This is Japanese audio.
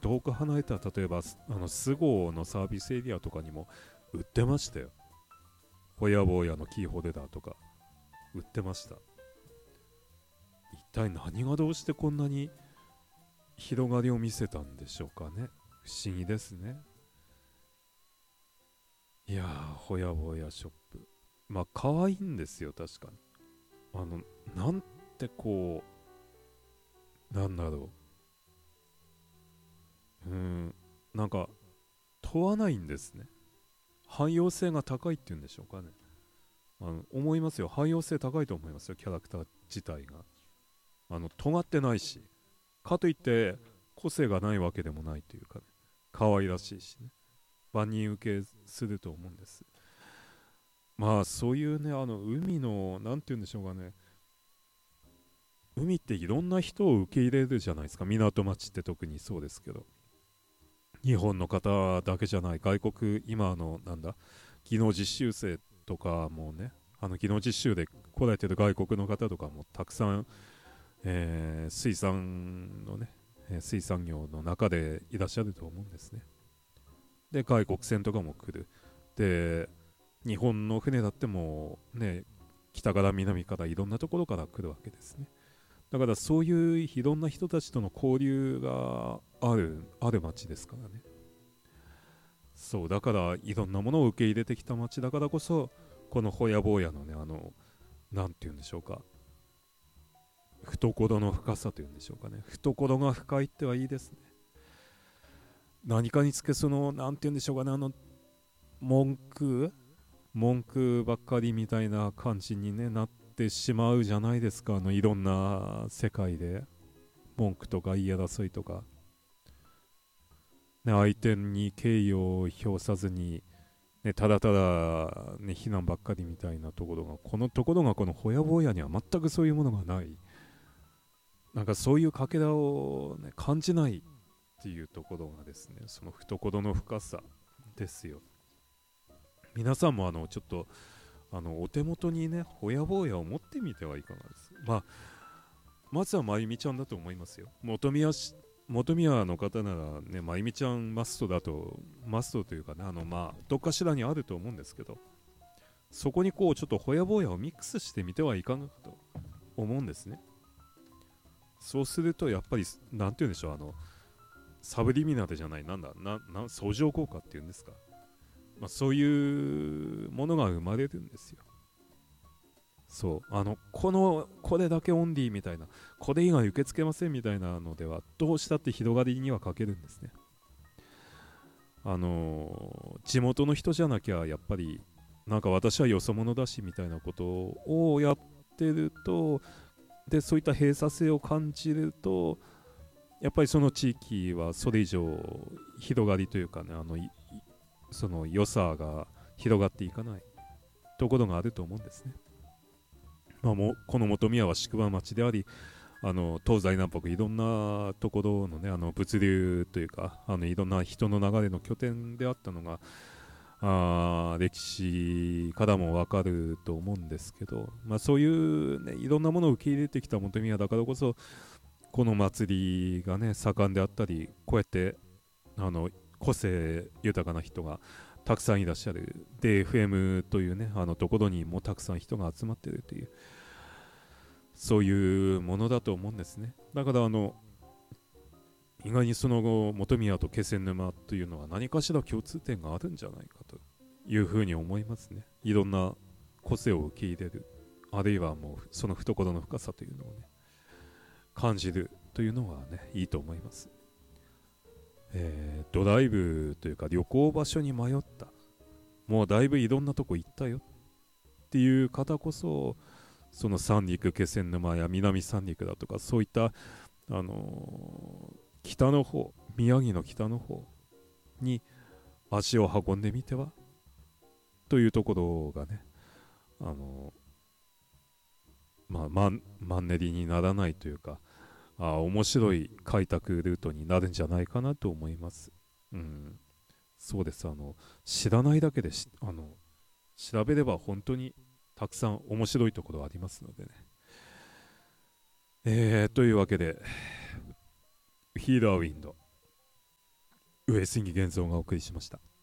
遠く離れた、例えばスゴのサービスエリアとかにも売ってましたよ。ホヤボーヤのキーホルダーとか売ってました。一体何がどうしてこんなに広がりを見せたんでしょうかね。不思議ですね。いやー、ホヤボーヤショップ、まあ可愛いんですよ、確かに。あのなんてこなんだろう、なんか問わないんですね。汎用性が高いっていうんでしょうかね。思いますよ。汎用性高いと思いますよ、キャラクター自体が。尖ってないし、かといって個性がないわけでもないというかね、可愛らしいしね、万人受けすると思うんです。まあそういうね、海のなんて言うんでしょうかね、海っていろんな人を受け入れるじゃないですか。港町って特にそうですけど、日本の方だけじゃない、外国、今なんだ、技能実習生とかもね、技能実習で来られてる外国の方とかもたくさん、水産のね、水産業の中でいらっしゃると思うんですね。で、外国船とかも来る。で、日本の船だってもうね、北から南からいろんなところから来るわけですね。だからそういういろんな人たちとの交流がある町ですからね。そうだから、いろんなものを受け入れてきた町だからこそ、このホヤ坊やのね、なんて言うんでしょうか、懐の深さというんでしょうかね、懐が深いってはいいですね。何かにつけなんて言うんでしょうかね、文句文句ばっかりみたいな感じに、ね、なってしまうじゃないですか。いろんな世界で文句とか言い争いとか、ね、相手に敬意を表さずに、ね、ただただ、ね、非難ばっかりみたいなところが、このほやぼやには全くそういうものがない。なんかそういうかけらを、ね、感じないっていうところがですね、その懐の深さですよ。皆さんもちょっとお手元にね、ほやぼやを持ってみてはいかがです。まずはまゆみちゃんだと思いますよ。元宮の方ならね、まゆみちゃんマストというかね、どっかしらにあると思うんですけど、そこにこう、ちょっとほやぼやをミックスしてみてはいかがかと思うんですね。そうすると、やっぱり、なんて言うんでしょう、サブリミナルじゃない、相乗効果っていうんですか。そういうものが生まれるんですよ。そう、これだけオンリーみたいな、これ以外受け付けませんみたいなのでは、どうしたって広がりには欠けるんですね。地元の人じゃなきゃ、やっぱり、なんか私はよそ者だしみたいなことをやってると、で、そういった閉鎖性を感じると、やっぱりその地域はそれ以上広がりというかね、その良さが広がっていかないところがあると思うんですね。もうこの本宮は宿場町であり、東西南北いろんなところのね、物流というか、いろんな人の流れの拠点であったのが、歴史からもわかると思うんですけど、そういう、ね、いろんなものを受け入れてきた本宮だからこそ、この祭りがね、盛んであったり、こうやってあの個性豊かな人がたくさんいらっしゃる。で、FM というね、ところにもたくさん人が集まっているという、そういうものだと思うんですね。だから意外にその後、本宮と気仙沼というのは何かしら共通点があるんじゃないかというふうに思いますね。いろんな個性を受け入れる、あるいはもうその懐の深さというのをね、感じるというのはね、いいと思います。ドライブというか旅行場所に迷った、もうだいぶいろんなとこ行ったよっていう方こそ、その三陸気仙沼や南三陸だとか、そういった、北の方、宮城の北の方に足を運んでみてはというところがね、あのマンネリにならないというか、面白い開拓ルートになるんじゃないかなと思います。うん、そうです。知らないだけで調べれば本当にたくさん面白いところありますのでね。というわけで、ヒーラーウィンド上杉源三がお送りしました。